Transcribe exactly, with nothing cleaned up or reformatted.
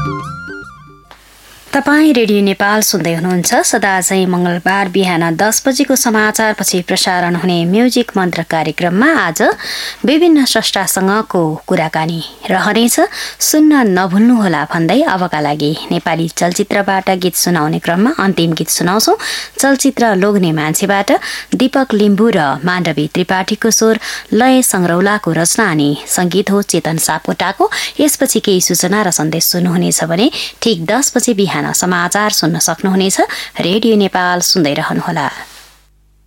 तपाईँ रेडियो नेपाल सुन्दै हुनुहुन्छ। सदा चाहिँ मंगलबार बिहान दस बजेको समाचारपछि प्रसारण हुने म्युजिक मन्त्र कार्यक्रममा आज विभिन्न स्रष्टासँगको कुराकानी रहनेछ। सुन्न नभुल्नुहोला भन्दै अबका लागि नेपाली चलचित्रबाट गीत सुनाउने क्रममा अन्तिम गीत सुनाउँछौ। चलचित्र लोग्ने मान्छेबाट दीपक लिम्बू र माण्डवी त्रिपाठीको स्वर, लय संग्रौलाको रचना अनि संगीत हो चेतन सापकोटाको। यसपछि केही सूचना र सन्देश सुन्नुहुनेछ भने ठीक दस बजे बिहान समाचार सुन्न सक्नुहुनेछ। रेडियो नेपाल सुन्दै रहनुहोला।